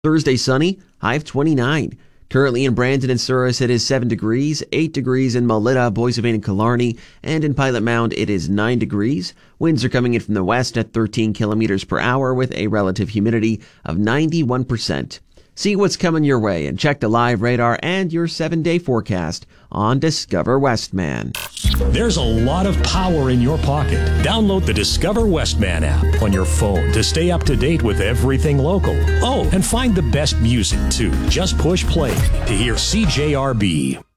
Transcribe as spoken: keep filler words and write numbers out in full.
Thursday, sunny, high of twenty-nine. Currently in Brandon and Souris, it is seven degrees, eight degrees in Melita, Boissevain, and Killarney, and in Pilot Mound, it is nine degrees. Winds are coming in from the west at thirteen kilometers per hour with a relative humidity of ninety-one percent. See what's coming your way and check the live radar and your seven-day forecast on Discover Westman. There's a lot of power in your pocket. Download the Discover Westman app on your phone to stay up to date with everything local. Oh, and find the best music, too. Just push play to hear C J R B.